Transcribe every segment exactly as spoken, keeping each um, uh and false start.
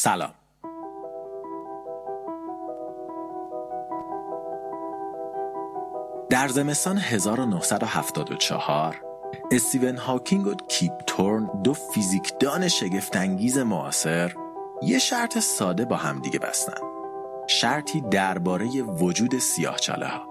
سلام. در زمستان هزار و نهصد و هفتاد و چهار استیون هاکینگ و کیپ تورن، دو فیزیکدان شگفت‌انگیز معاصر، یه شرط ساده با هم دیگه بستن. شرطی درباره وجود سیاه‌چاله‌ها.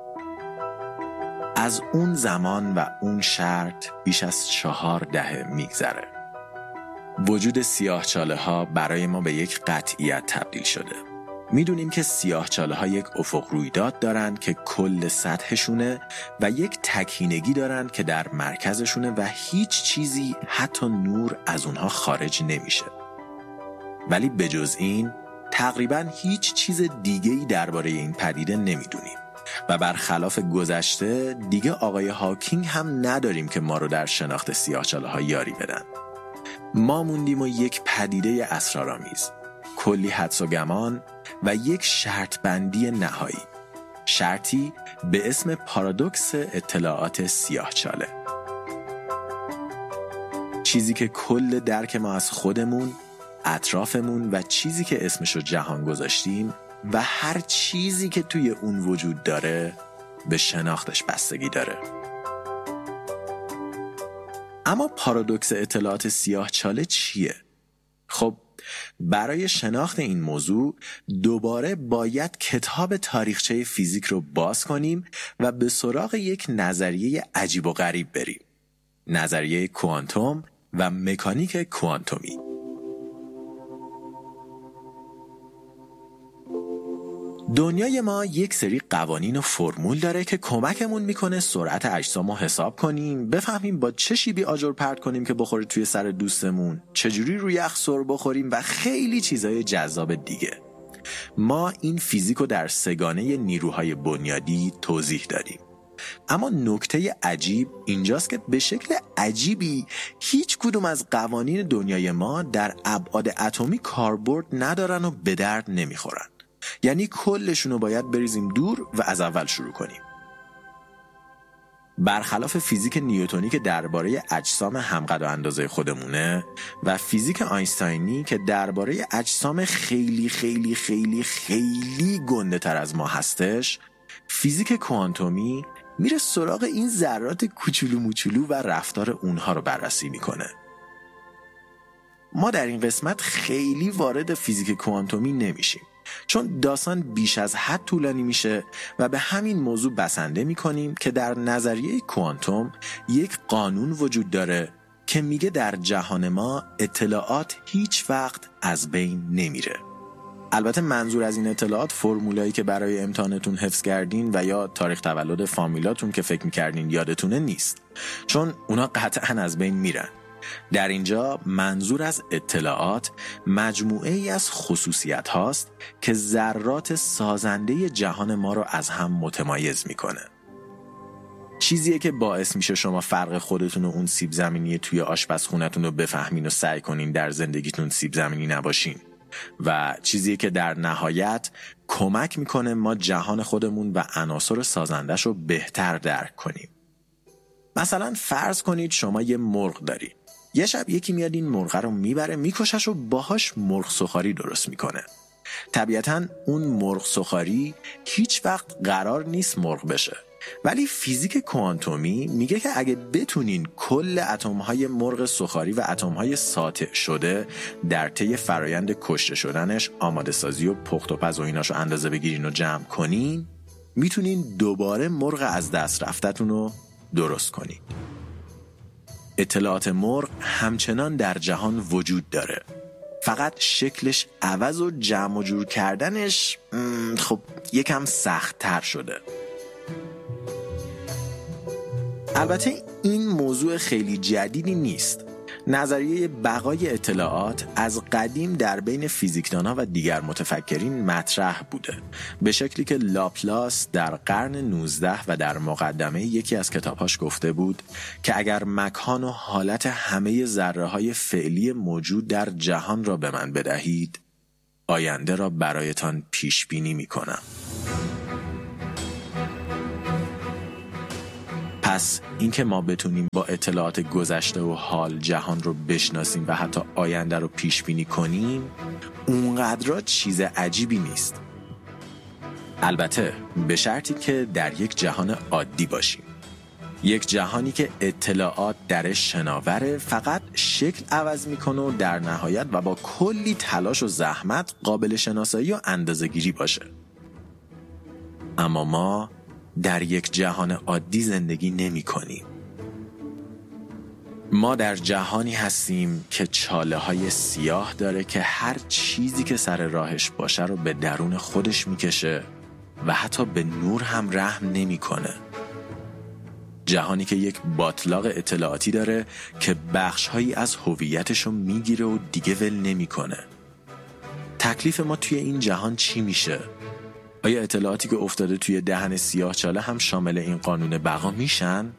از اون زمان و اون شرط بیش از چهار دهه میگذره. وجود سیاه‌چاله‌ها برای ما به یک قطعیت تبدیل شده. میدونیم که سیاه‌چاله‌ها یک افق رویداد دارن که کل سطحشونه و یک تکینگی دارن که در مرکزشونه و هیچ چیزی حتی نور از اونها خارج نمیشه. ولی بجز این تقریباً هیچ چیز دیگه‌ای درباره این پدیده نمیدونیم و برخلاف گذشته دیگه آقای هاکینگ هم نداریم که ما رو در شناخت سیاه‌چاله‌ها یاری بدن. ما موندیم و یک پدیده اسرارآمیز، کلی حدس و گمان و یک شرط بندی نهایی، شرطی به اسم پارادوکس اطلاعات سیاه‌چاله. چیزی که کل درک ما از خودمون، اطرافمون و چیزی که اسمشو جهان گذاشتیم و هر چیزی که توی اون وجود داره به شناختش بستگی داره. اما پارادوکس اطلاعات سیاه‌چاله چیه؟ خب برای شناخت این موضوع دوباره باید کتاب تاریخچه فیزیک رو باز کنیم و به سراغ یک نظریه عجیب و غریب بریم. نظریه کوانتوم و مکانیک کوانتومی. دنیای ما یک سری قوانین و فرمول داره که کمکمون میکنه سرعت اجسامو حساب کنیم، بفهمیم با چه شیبی آجر پرت کنیم که بخوره توی سر دوستمون، چجوری روی یخ سر بخوریم و خیلی چیزای جذاب دیگه. ما این فیزیکو در سگانه نیروهای بنیادی توضیح دادیم. اما نکته عجیب اینجاست که به شکل عجیبی هیچ کدوم از قوانین دنیای ما در ابعاد اتمی کاربرد ندارن و به درد نمیخورن. یعنی کلشونو باید بریزیم دور و از اول شروع کنیم. برخلاف فیزیک نیوتنی که درباره اجسام همقد و اندازه خودمونه و فیزیک آینشتاینی که درباره اجسام خیلی خیلی خیلی خیلی گنده تر از ما هستش، فیزیک کوانتومی میره سراغ این ذرات کوچولو موچولو و رفتار اونها رو بررسی میکنه. ما در این قسمت خیلی وارد فیزیک کوانتومی نمیشیم، چون داستان بیش از حد طولانی میشه و به همین موضوع بسنده میکنیم که در نظریه کوانتوم یک قانون وجود داره که میگه در جهان ما اطلاعات هیچ وقت از بین نمیره. البته منظور از این اطلاعات فرمولایی که برای امتحانتون حفظ کردین و یا تاریخ تولد فامیلاتون که فکر میکردین یادتونه نیست، چون اونا قطعاً از بین میرن. در اینجا منظور از اطلاعات مجموعه ای از خصوصیت هاست که ذرات سازنده جهان ما رو از هم متمایز میکنه. چیزیه که باعث میشه شما فرق خودتون و اون سیب زمینی توی آشپزخونه‌تون رو بفهمین و سعی کنین در زندگیتون سیب زمینی نباشین و چیزیه که در نهایت کمک میکنه ما جهان خودمون و عناصر سازندش رو بهتر درک کنیم. مثلا فرض کنید شما یه مرغ دارید. یه شب یکی میاد این مرغ رو میبره میکشش و باهاش مرغ سوخاری درست میکنه. طبیعتاً اون مرغ سوخاری هیچ وقت قرار نیست مرغ بشه، ولی فیزیک کوانتومی میگه که اگه بتونین کل اتم‌های مرغ سوخاری و اتم‌های ساطع شده در طی فرایند کشته شدنش آماده سازی و پخت و پز و ایناشو اندازه بگیرین و جمع کنین، میتونین دوباره مرغ از دست رفتتون رو درست کنین. اطلاعات مرغ همچنان در جهان وجود داره، فقط شکلش عوض و جمع و جور کردنش خب یکم سخت تر شده. البته این موضوع خیلی جدیدی نیست. نظریه بقای اطلاعات از قدیم در بین فیزیکدانها و دیگر متفکرین مطرح بوده، به شکلی که لاپلاس در قرن نوزدهم و در مقدمه یکی از کتابهاش گفته بود که اگر مکان و حالت همه ذره‌های فعلی موجود در جهان را به من بدهید، آینده را برایتان پیش بینی می‌کنم. پس پس اینکه ما بتونیم با اطلاعات گذشته و حال جهان رو بشناسیم و حتی آینده رو پیش بینی کنیم اونقدر چیز عجیبی نیست. البته به شرطی که در یک جهان عادی باشیم. یک جهانی که اطلاعات درش شناوره، فقط شکل عوض میکنه و در نهایت و با کلی تلاش و زحمت قابل شناسایی و اندازه‌گیری باشه. اما ما در یک جهان عادی زندگی نمی کنیم. ما در جهانی هستیم که چاله های سیاه داره که هر چیزی که سر راهش باشه رو به درون خودش میکشه و حتی به نور هم رحم نمی کنه. جهانی که یک باطلاق اطلاعاتی داره که بخشهایی از هویتش رو میگیره و دیگه ول نمی کنه. تکلیف ما توی این جهان چی میشه؟ آیا اطلاعاتی که افتاده توی دهن سیاه چاله هم شامل این قانون بقا میشن؟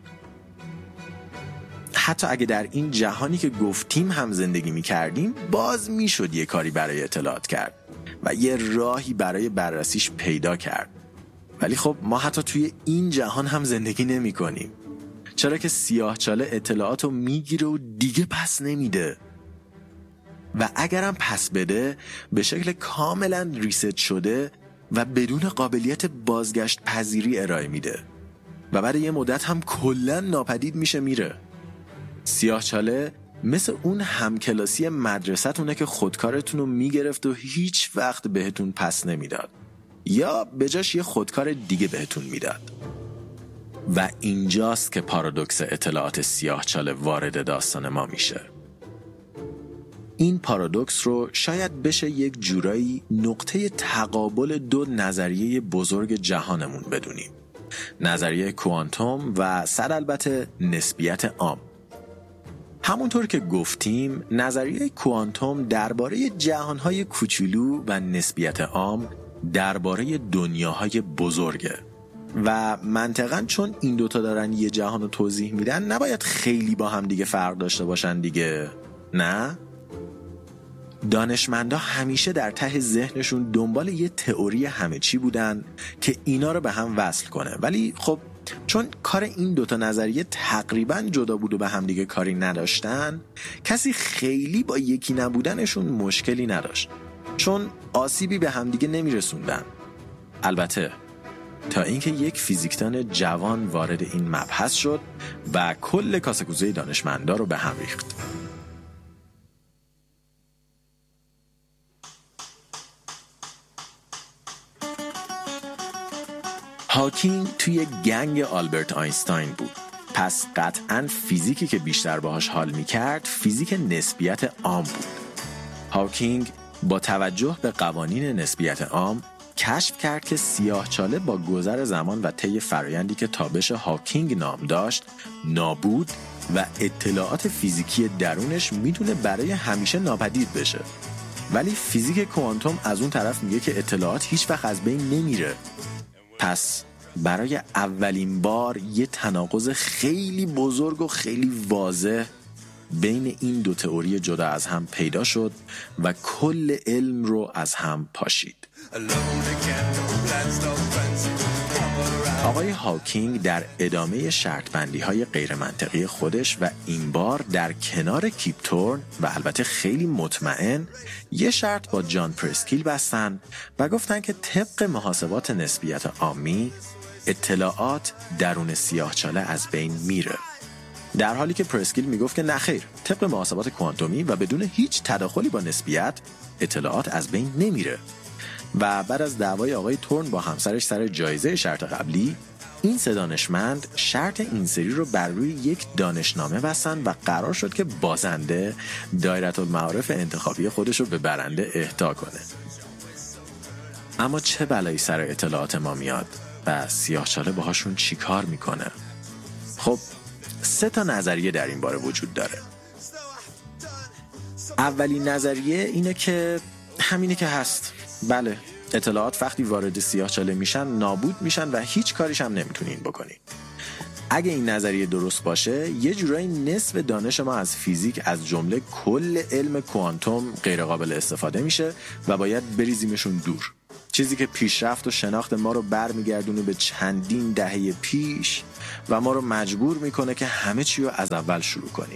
حتی اگه در این جهانی که گفتیم هم زندگی میکردیم باز میشد یه کاری برای اطلاعات کرد و یه راهی برای بررسیش پیدا کرد. ولی خب ما حتی توی این جهان هم زندگی نمی کنیم. چرا که سیاه چاله اطلاعات رو میگیره و دیگه پس نمیده. و اگرم پس بده به شکل کاملا ریست شده و بدون قابلیت بازگشت پذیری ارائه میده و بعد یه مدت هم کلن ناپدید میشه میره. سیاه چاله مثل اون همکلاسی مدرسه‌تونه که خودکارتون رو میگرفت و هیچ وقت بهتون پس نمیداد یا به جاش یه خودکار دیگه بهتون میداد. و اینجاست که پارادوکس اطلاعات سیاه چاله وارد داستان ما میشه. این پارادوکس رو شاید بشه یک جورایی نقطه تقابل دو نظریه بزرگ جهانمون بدونیم. نظریه کوانتوم و صد البته نسبیت عام. همونطور که گفتیم نظریه کوانتوم درباره جهانهای کوچولو و نسبیت عام درباره دنیاهای بزرگه و منطقاً چون این دوتا دارن یه جهان رو توضیح میدن نباید خیلی با هم دیگه فرق داشته باشن دیگه، نه؟ دانشمندا همیشه در ته ذهنشون دنبال یه تئوری همه چی بودن که اینا رو به هم وصل کنه، ولی خب چون کار این دوتا نظریه تقریباً جدا بود و به هم دیگه کاری نداشتن، کسی خیلی با یکی نبودنشون مشکلی نداشت چون آسیبی به هم دیگه نمیرسوندن. البته تا اینکه یک فیزیکدان جوان وارد این مبحث شد و کل کاسه‌کوزه دانشمندا رو به هم ریخت. هاکینگ توی گنگ آلبرت آینشتاین بود. پس قطعاً فیزیکی که بیشتر باهاش حال می‌کرد فیزیک نسبیت عام بود. هاکینگ با توجه به قوانین نسبیت عام کشف کرد که سیاهچاله با گذر زمان و طی فرآیندی که تابش هاکینگ نام داشت نابود و اطلاعات فیزیکی درونش میتونه برای همیشه ناپدید بشه. ولی فیزیک کوانتوم از اون طرف میگه که اطلاعات هیچ وقت از بین نمیره. پس برای اولین بار یه تناقض خیلی بزرگ و خیلی واضح بین این دو تئوری جدا از هم پیدا شد و کل علم رو از هم پاشید. آقای هاکینگ در ادامه شرط بندی های غیر منطقی خودش و این بار در کنار کیپ تورن و البته خیلی مطمئن یه شرط با جان پرسکیل بستن و گفتن که طبق محاسبات نسبیت عامی اطلاعات درون سیاهچاله از بین میره، در حالی که پرسکیل میگفت که نخیر، طبق محاسبات کوانتومی و بدون هیچ تداخلی با نسبیت اطلاعات از بین نمیره. و بعد از دعوای آقای تورن با همسرش سر جایزه شرط قبلی، این سه دانشمند شرط این سری رو بر روی یک دانشنامه بستن و قرار شد که بازنده دایره المعارف انتخابی خودش رو به برنده اهدا کنه. اما چه بلایی سر اطلاعات ما میاد و سیاهچاله باهاشون چی کار میکنه؟ خب سه تا نظریه در این باره وجود داره. اولین نظریه اینه که همینه که هست. بله، اطلاعات وقتی وارد سیاهچاله میشن نابود میشن و هیچ کاریش هم نمیتونین بکنین. اگه این نظریه درست باشه یه جورایی نصف دانش ما از فیزیک از جمله کل علم کوانتوم غیر قابل استفاده میشه و باید بریزیمشون دور. چیزی که پیشرفت و شناخت ما رو برمیگردونه به چندین دهه پیش و ما رو مجبور میکنه که همه چی رو از اول شروع کنیم.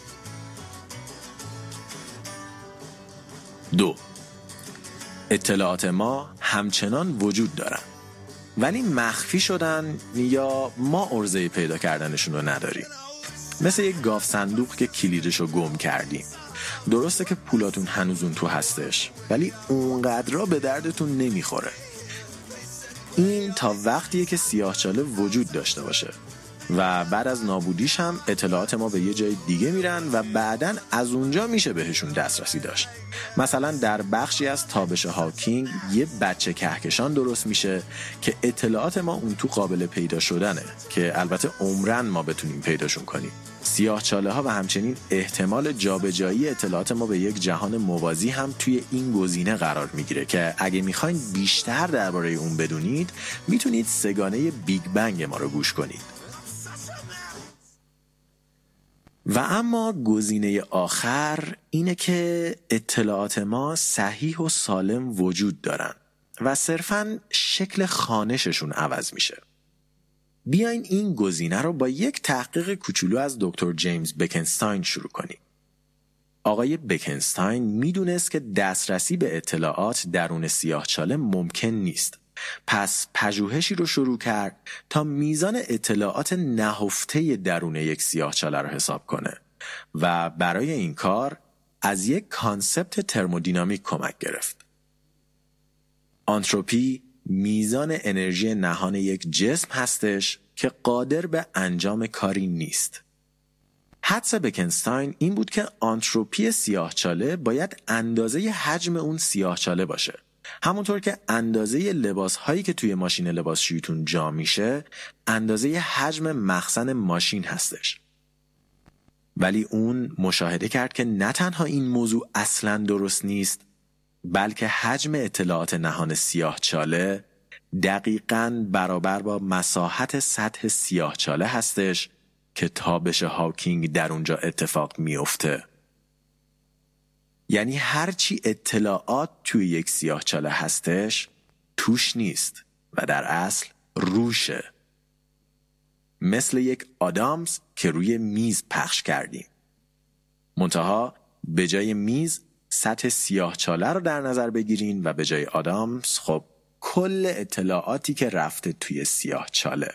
دو، اطلاعات ما همچنان وجود دارن ولی مخفی شدن یا ما عرضه پیدا کردنشون رو نداریم. مثل یک گاف صندوق که کلیدش رو گم کردیم. درسته که پولاتون هنوز اون تو هستش ولی اونقدر به دردتون نمیخوره. این تا وقتیه که سیاهچاله وجود داشته باشه و بعد از نابودیش هم اطلاعات ما به یه جای دیگه میرن و بعداً از اونجا میشه بهشون دسترسی داشت. مثلا در بخشی از تابش هاکینگ یه بچه کهکشان درست میشه که اطلاعات ما اون تو قابل پیدا شدنه که البته عمرن ما بتونیم پیداشون کنیم. سیاهچاله ها و همچنین احتمال جابجایی اطلاعات ما به یک جهان موازی هم توی این گزینه قرار میگیره که اگه میخواین بیشتر درباره اون بدونید میتونید سگانه بیگ بنگ ما رو گوش کنید. و اما گزینه آخر اینه که اطلاعات ما صحیح و سالم وجود دارن و صرفاً شکل خوانششون عوض میشه. بیاین این گزینه رو با یک تحقیق کوچولو از دکتر جیمز بکنستاین شروع کنیم. آقای بکنستاین میدونست که دسترسی به اطلاعات درون سیاهچاله ممکن نیست. پس پژوهشی رو شروع کرد تا میزان اطلاعات نهفته درون یک سیاهچاله رو حساب کنه و برای این کار از یک کانسپت ترمودینامیک کمک گرفت. آنتروپی میزان انرژی نهان یک جسم هستش که قادر به انجام کاری نیست. حدس بکنستاین این بود که آنتروپی سیاهچاله باید اندازه حجم اون سیاهچاله باشه. همونطور که اندازه لباس هایی که توی ماشین لباسشوییتون جا میشه اندازه حجم مخزن ماشین هستش. ولی اون مشاهده کرد که نه تنها این موضوع اصلاً درست نیست بلکه حجم اطلاعات نهان سیاهچاله دقیقاً برابر با مساحت سطح سیاهچاله هستش که تابش هاکینگ در اونجا اتفاق میفته. یعنی هرچی اطلاعات توی یک سیاهچاله هستش توش نیست و در اصل روشه. مثل یک آدامس که روی میز پخش کردیم. منتها به جای میز سطح سیاهچاله رو در نظر بگیرین و به جای آدامس خب کل اطلاعاتی که رفته توی سیاهچاله.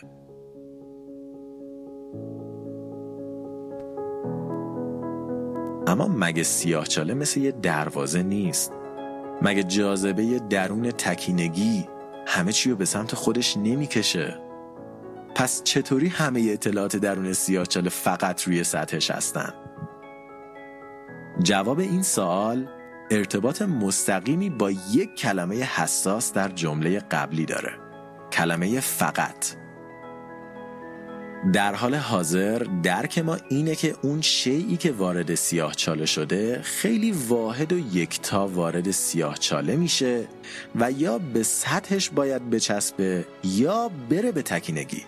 اما مگه سیاهچاله مثل یه دروازه نیست؟ مگه جاذبه درون تکینگی همه چی رو به سمت خودش نمیکشه؟ پس چطوری همه اطلاعات درون سیاهچاله فقط روی سطحش هستن؟ جواب این سوال ارتباط مستقیمی با یک کلمه حساس در جمله قبلی داره. کلمه فقط. در حال حاضر درک ما اینه که اون شیئی که وارد سیاهچاله شده خیلی واحد و یکتا وارد سیاهچاله میشه و یا به سطحش باید بچسبه یا بره به تکینگی.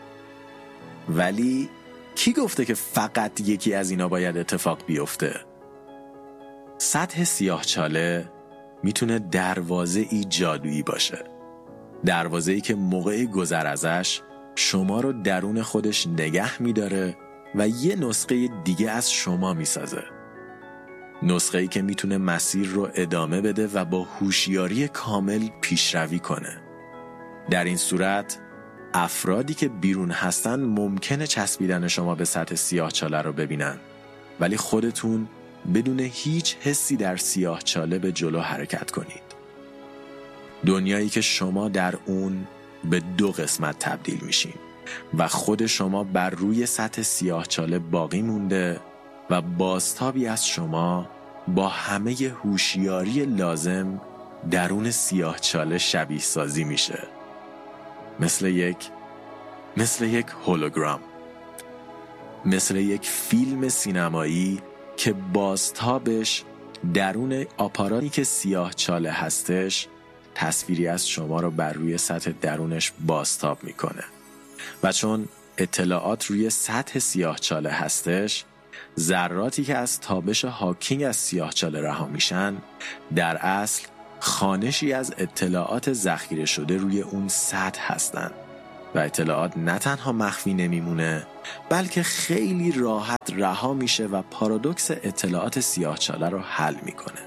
ولی کی گفته که فقط یکی از اینا باید اتفاق بیفته؟ سطح سیاهچاله میتونه دروازه‌ای جادویی باشه. دروازه‌ای که موقع گذر ازش شما رو درون خودش نگه میداره و یه نسخه دیگه از شما میسازه. نسخه‌ای که میتونه مسیر رو ادامه بده و با هوشیاری کامل پیشروی کنه. در این صورت افرادی که بیرون هستن ممکنه چسبیدن شما به سطح سیاهچاله رو ببینن ولی خودتون بدون هیچ حسی در سیاهچاله به جلو حرکت کنید. دنیایی که شما در اون به دو قسمت تبدیل میشین و خود شما بر روی سطح سیاهچاله باقی مونده و بازتابی از شما با همه هوشیاری لازم درون سیاهچاله شبیه سازی میشه. مثل یک مثل یک هولوگرام. مثل یک فیلم سینمایی که بازتابش درون آپاراتی که سیاهچاله هستش تصویری از شما رو بر روی سطح درونش بازتاب میکنه و چون اطلاعات روی سطح سیاهچاله هستش ذراتی که از تابش هاکینگ از سیاهچاله رها میشن در اصل خانشی از اطلاعات ذخیره شده روی اون سطح هستن و اطلاعات نه تنها مخفی نمیمونه بلکه خیلی راحت رها میشه و پارادوکس اطلاعات سیاه‌چاله رو حل میکنه.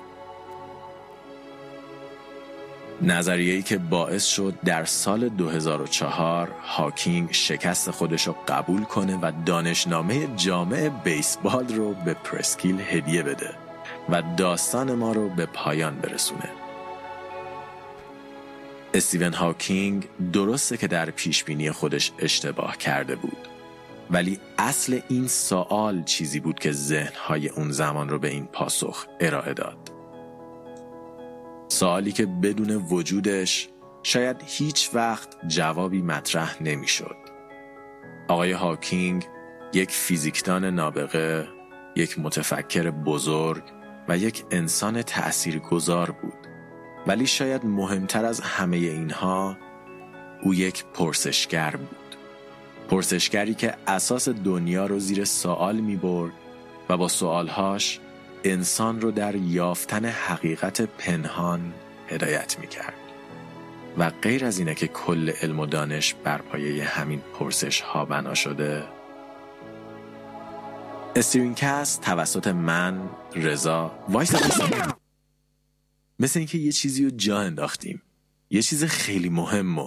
نظریه‌ای که باعث شد در سال دو هزار و چهار هاکینگ شکست خودش رو قبول کنه و دانشنامه جامع بیسبال رو به پرسکیل هدیه بده و داستان ما رو به پایان برسونه. استیون هاکینگ درسته که در پیشبینی خودش اشتباه کرده بود، ولی اصل این سوال چیزی بود که ذهن‌های اون زمان رو به این پاسخ ارائه داد. سوالی که بدون وجودش شاید هیچ وقت جوابی مطرح نمی‌شد. آقای هاکینگ یک فیزیکدان نابغه، یک متفکر بزرگ و یک انسان تأثیرگذار بود. ولی شاید مهمتر از همه اینها او یک پرسشگر بود. پرسشگری که اساس دنیا رو زیر سوال می برد و با سوالهاش انسان رو در یافتن حقیقت پنهان هدایت می کرد. و غیر از اینه که کل علم و دانش بر پایه همین پرسش ها بنا شده. استرینکست توسط من، رضا، وایس وایس مثل اینکه یه چیزی رو جا انداختیم، یه چیز خیلی مهمه.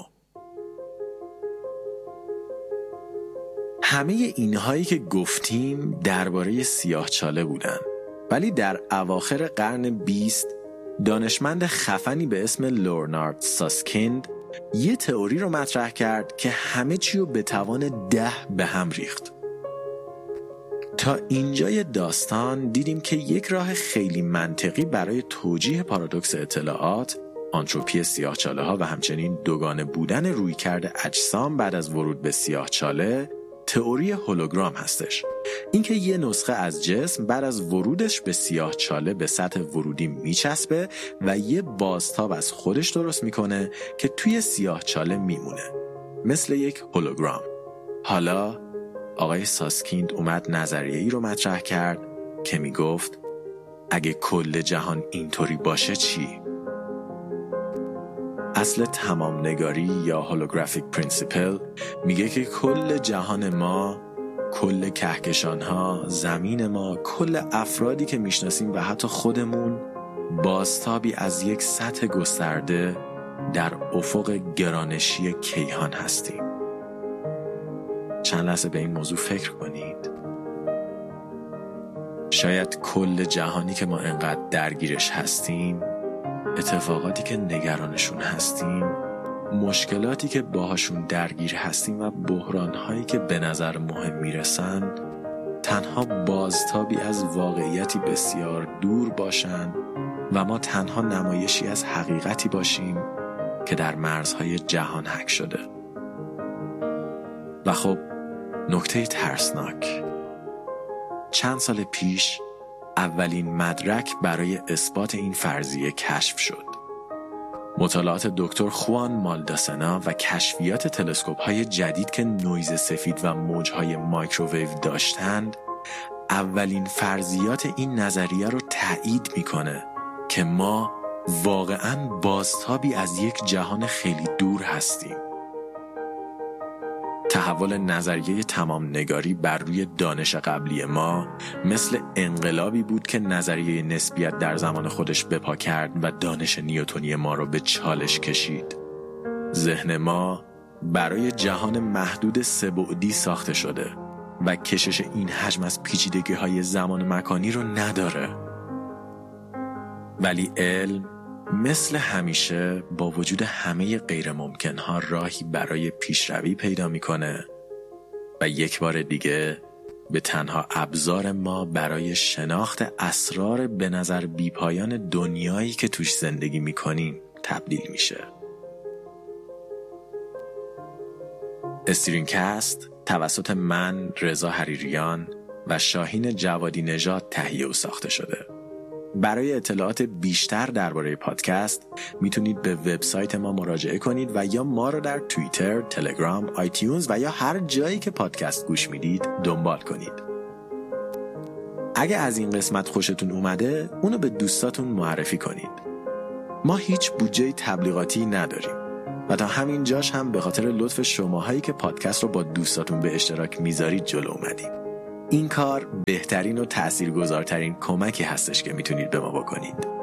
همه اینهایی که گفتیم درباره سیاه‌چاله بودن، ولی در اواخر قرن بیست دانشمند خفنی به اسم لورنارد ساسکیند یه تئوری رو مطرح کرد که همه چی رو به توان ده به هم ریخت. تا اینجای داستان دیدیم که یک راه خیلی منطقی برای توجیه پارادوکس اطلاعات، آنتروپی سیاه‌چاله ها و همچنین دوگانه بودن رویکرد اجسام بعد از ورود به سیاه‌چاله، تئوری هولوگرام هستش. اینکه یه نسخه از جسم بعد از ورودش به سیاه‌چاله به سطح ورودی میچسبه و یه بازتاب از خودش درست میکنه که توی سیاه‌چاله میمونه، مثل یک هولوگرام. حالا آقای ساسکیند اومد نظریه‌ای رو مطرح کرد که میگفت اگه کل جهان اینطوری باشه چی؟ اصل تمام نگاری یا هولوگرافیک پرینسیپل میگه که کل جهان ما، کل کهکشان‌ها، زمین ما، کل افرادی که میشناسیم و حتی خودمون بازتابی از یک سطح گسترده در افق گرانشی کیهان هستیم. چند لحظه به این موضوع فکر کنید. شاید کل جهانی که ما انقدر درگیرش هستیم، اتفاقاتی که نگرانشون هستیم، مشکلاتی که باهاشون درگیر هستیم و بحرانهایی که به نظر مهم میرسن، تنها بازتابی از واقعیتی بسیار دور باشن و ما تنها نمایشی از حقیقتی باشیم که در مرزهای جهان حک شده. و خب نکته ترسناک، چند سال پیش اولین مدرک برای اثبات این فرضیه کشف شد. مطالعات دکتر خوان مالداسنا و کشفیات تلسکوپ‌های جدید که نویز سفید و موج‌های مایکروویو داشتند، اولین فرضیات این نظریه رو تایید می‌کنه که ما واقعاً بازتابی از یک جهان خیلی دور هستیم. تحول نظریه تمام نگاری بر روی دانش قبلی ما مثل انقلابی بود که نظریه نسبیت در زمان خودش بپا کرد و دانش نیوتنی ما رو به چالش کشید. ذهن ما برای جهان محدود سه‌بعدی ساخته شده و کشش این حجم از پیچیدگی‌های زمان مکانی رو نداره. ولی علم مثل همیشه با وجود همه غیر ممکنها راهی برای پیشروی پیدا میکنه و یک بار دیگه به تنها ابزار ما برای شناخت اسرار به نظر بیپایان دنیایی که توش زندگی میکنیم تبدیل میشه. استرینکست توسط من، رضا حریریان و شاهین جوادی نژاد تهیه و ساخته شده. برای اطلاعات بیشتر درباره پادکست میتونید به وبسایت ما مراجعه کنید و یا ما رو در توییتر، تلگرام، آیتیونز و یا هر جایی که پادکست گوش میدید دنبال کنید. اگه از این قسمت خوشتون اومده، اونو به دوستاتون معرفی کنید. ما هیچ بودجه تبلیغاتی نداریم و تا همین جاش هم به خاطر لطف شماهایی که پادکست رو با دوستاتون به اشتراک میذارید جلو اومدیم. این کار بهترین و تاثیرگذارترین کمکی هستش که میتونید به ما بکنید.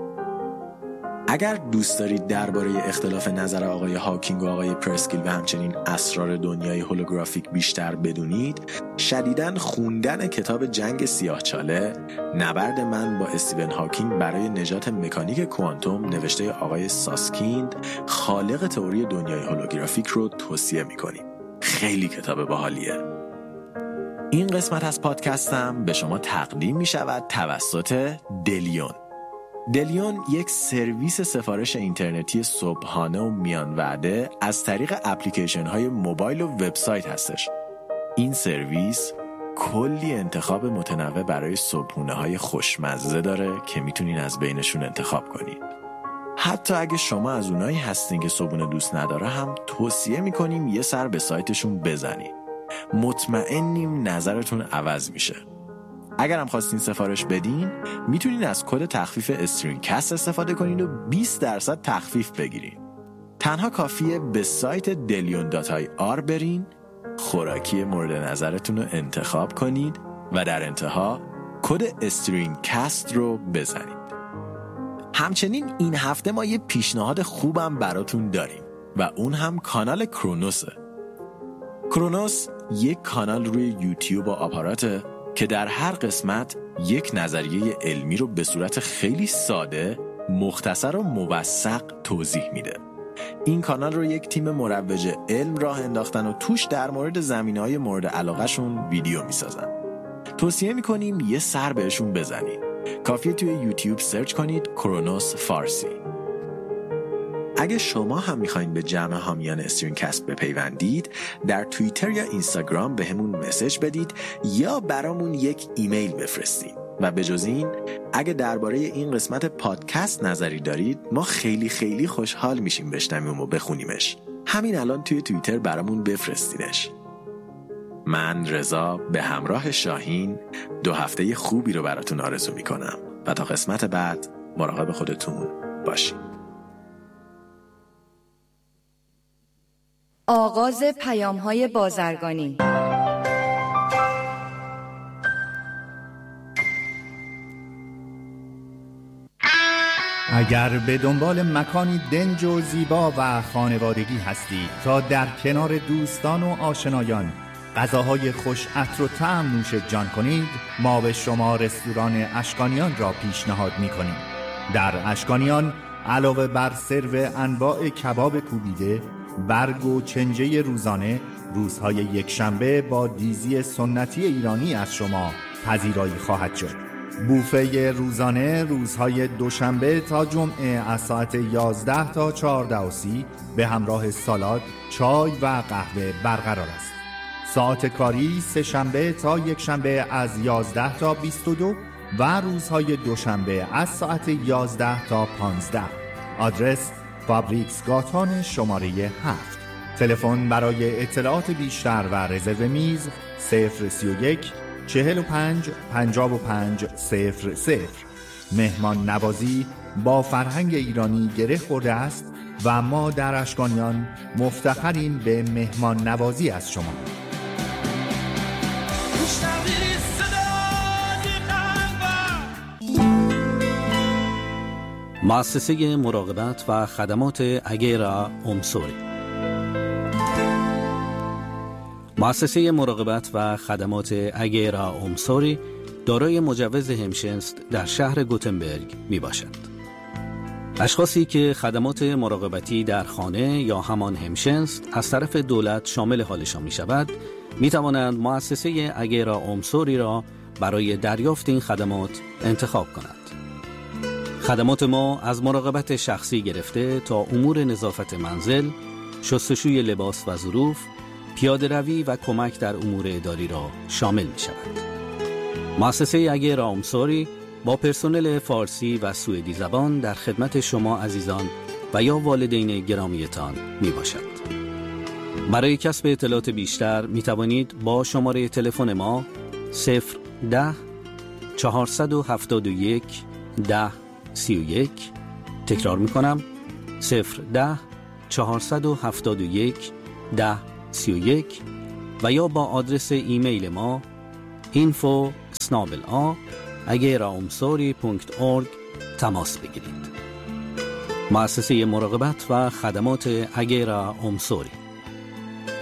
اگر دوست دارید درباره اختلاف نظر آقای هاکینگ و آقای پرسکیل و همچنین اسرار دنیای هولوگرافیک بیشتر بدونید، شدیداً خوندن کتاب جنگ سیاهچاله، نبرد من با استیون هاکینگ برای نجات مکانیک کوانتوم نوشته آقای ساسکیند، خالق تئوری دنیای هولوگرافیک رو توصیه میکنیم. خیلی کتاب باحالیه. این قسمت از پادکستم به شما تقدیم می شود توسط دلیون. دلیون یک سرویس سفارش اینترنتی صبحانه و میان وعده از طریق اپلیکیشن های موبایل و وبسایت هستش. این سرویس کلی انتخاب متنوع برای صبحونه های خوشمزه داره که میتونین از بینشون انتخاب کنید. حتی اگه شما از اونایی هستین که صبحونه دوست نداره هم توصیه میکنیم یه سر به سایتشون بزنید. مطمئنیم نظرتون عوض میشه. اگر هم خواستین سفارش بدین میتونین از کد تخفیف استرینکست استفاده کنین و بیست درصد تخفیف بگیرین. تنها کافیه به سایت دلیون دات آی آر برین، خوراکی مورد نظرتون رو انتخاب کنید و در انتها کد استرینکست رو بزنید. همچنین این هفته ما یه پیشنهاد خوبم براتون داریم و اون هم کانال کرونوسه. کرونوس یک کانال روی یوتیوب و آپاراته که در هر قسمت یک نظریه علمی رو به صورت خیلی ساده، مختصر و موثق توضیح میده. این کانال رو یک تیم مروج علم راه انداختن و توش در مورد زمینه‌های مورد علاقه‌شون ویدیو میسازن. توصیه میکنیم یه سر بهشون بزنید. کافیه توی یوتیوب سرچ کنید کرونوس فارسی. اگه شما هم میخواین به جمع حامیان استرینکست بپیوندید، در توییتر یا اینستاگرام به همون مسیج بدید یا برامون یک ایمیل بفرستید. و به جز این، اگه درباره این قسمت پادکست نظری دارید، ما خیلی خیلی خوشحال میشیم بشنویم و بخونیمش. همین الان توی توییتر برامون بفرستینش. من رضا به همراه شاهین دو هفته خوبی رو براتون آرزو میکنم و تا قسمت بعد مراقب خودتون باشید. آغاز پیام‌های بازرگانی. اگر به دنبال مکانی دنج و زیبا و خانوادگی هستید تا در کنار دوستان و آشنایان غذاهای خوش عطر و طعم نوش جان کنید، ما به شما رستوران اشکانیان را پیشنهاد می‌کنیم. در اشکانیان علاوه بر سرو انواع کباب کوبیده، برگ و چنجه روزانه، روزهای یک شنبه با دیزی سنتی ایرانی از شما پذیرایی خواهد شد. بوفه روزانه روزهای دوشنبه تا جمعه از ساعت یازده تا چهارده و سی به همراه سالاد، چای و قهوه برقرار است. ساعت کاری سه شنبه تا یک شنبه از یازده تا بیست و دو و روزهای دوشنبه از ساعت یازده تا پانزده. آدرس فابریکس گاتان شماره هفت. تلفن برای اطلاعات بیشتر و رزرو میز صفر سی و یک چهل و پنج پنجاه و پنج صفر صفر. مهمان نوازی با فرهنگ ایرانی گره خورده است و ما در اشکانیان مفتخریم به مهمان نوازی از شما. مؤسسه مراقبت و خدمات اگیرا اومسوری. مؤسسه مراقبت و خدمات اگیرا اومسوری دارای مجوز همشنست در شهر گوتنبرگ می باشد. اشخاصی که خدمات مراقبتی در خانه یا همان همشنست از طرف دولت شامل حالشان می شود، می توانند مؤسسه اگیرا اومسوری را برای دریافت این خدمات انتخاب کنند. خدمات ما از مراقبت شخصی گرفته تا امور نظافت منزل، شستشوی لباس و ظروف، پیاده روی و کمک در امور اداری را شامل می شود. مؤسسه اگیرا اومسوری با پرسنل فارسی و سوئدی زبان در خدمت شما عزیزان و یا والدین گرامیتان می باشد. برای کسب اطلاعات بیشتر می توانید با شماره تلفن ما صفر ده چهارصد و هفتاد و یک ده سی و یک تکرار میکنم صفر ده چهارصد و هفتاد و یک ده سی و یک و یا با آدرس ایمیل ما اینفو اسنابل آ اگیراامسوری دات اورگ تماس بگیرید. مؤسسه مراقبت و خدمات اگیراامسوری.